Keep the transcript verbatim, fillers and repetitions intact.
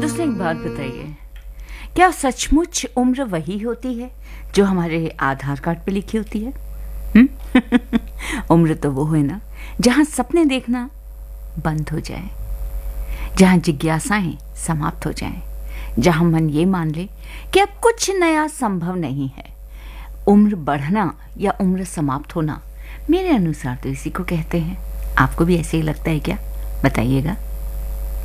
दोस्तों, एक बात बताइए, क्या सचमुच उम्र वही होती है जो हमारे आधार कार्ड पे लिखी होती है? हम्म? उम्र तो वो है ना जहां सपने देखना बंद हो जाए, जहां जिज्ञासाएं समाप्त हो जाएं, जहां मन ये मान ले कि अब कुछ नया संभव नहीं है। उम्र बढ़ना या उम्र समाप्त होना मेरे अनुसार तो इसी को कहते हैं। आपको भी ऐसे ही लगता है क्या? बताइएगा।